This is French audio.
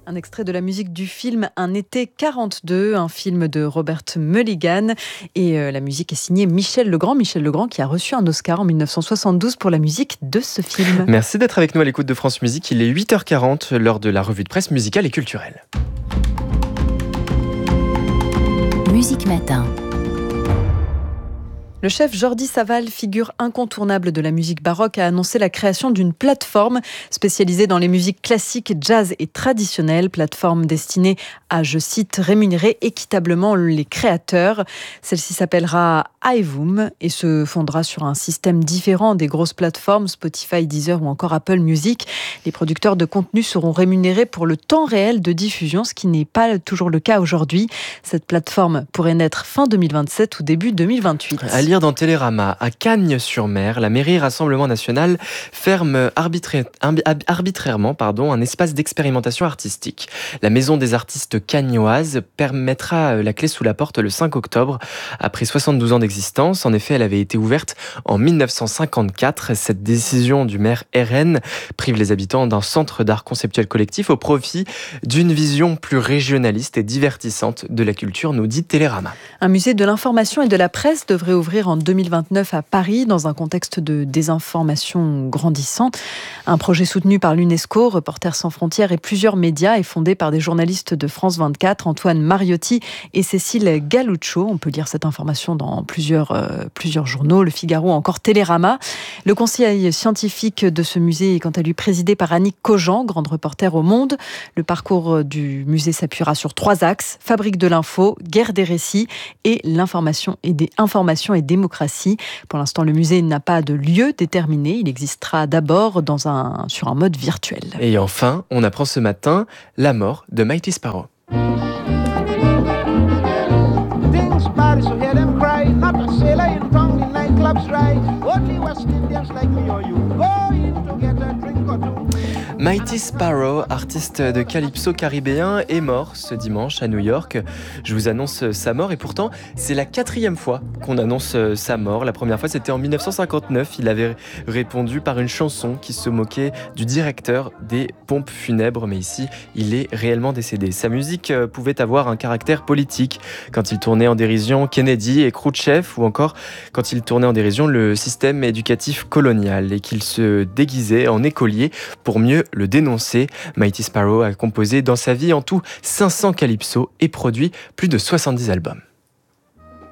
Un extrait de la musique du film Un été 42, un film de Robert Mulligan. Et la musique est signée Michel Legrand. Michel Legrand qui a reçu un Oscar en 1972 pour la musique de ce film. Merci d'être avec nous à l'écoute de France Musique. Il est 8h40 lors de la revue de presse musicale et culturelle. Musique Matin. Le chef Jordi Savall, figure incontournable de la musique baroque, a annoncé la création d'une plateforme spécialisée dans les musiques classiques, jazz et traditionnelles. Plateforme destinée à, je cite, rémunérer équitablement les créateurs. Celle-ci s'appellera iVoom et se fondera sur un système différent des grosses plateformes Spotify, Deezer ou encore Apple Music. Les producteurs de contenu seront rémunérés pour le temps réel de diffusion, ce qui n'est pas toujours le cas aujourd'hui. Cette plateforme pourrait naître fin 2027 ou début 2028. À lire dans Télérama, à Cagnes-sur-Mer, la mairie Rassemblement National ferme arbitrairement un espace d'expérimentation artistique. La Maison des artistes cagnoises permettra la clé sous la porte le 5 octobre. Après 72 ans d'existence, en effet, elle avait été ouverte en 1954. Cette décision du maire RN prive les habitants d'un centre d'art conceptuel collectif au profit d'une vision plus régionaliste et divertissante de la culture, nous dit Télérama. Un musée de l'information et de la presse devrait ouvrir en 2029 à Paris, dans un contexte de désinformation grandissant. Un projet soutenu par l'UNESCO, Reporters sans frontières et plusieurs médias est fondé par des journalistes de France 24, Antoine Mariotti et Cécile Galuccio. On peut lire cette information dans plusieurs journaux, Le Figaro, encore Télérama. Le conseil scientifique de ce musée est quant à lui présidé par Annick Cogent, grande reporter au Monde. Le parcours du musée s'appuiera sur 3 axes: fabrique de l'info, guerre des récits et l'information et démocratie. Pour l'instant, le musée n'a pas de lieu déterminé. Il existera d'abord sur un mode virtuel. Et enfin, on apprend ce matin la mort de Mighty Sparrow. Mighty Sparrow, artiste de calypso caribéen, est mort ce dimanche à New York. Je vous annonce sa mort et pourtant c'est la 4e fois qu'on annonce sa mort. La première fois c'était en 1959, il avait répondu par une chanson qui se moquait du directeur des pompes funèbres, mais ici il est réellement décédé. Sa musique pouvait avoir un caractère politique quand il tournait en dérision Kennedy et Khrouchtchev, ou encore quand il tournait en dérision le système éducatif colonial et qu'il se déguisait en écolier pour mieux le dénoncer. Mighty Sparrow a composé dans sa vie en tout 500 calypsos et produit plus de 70 albums.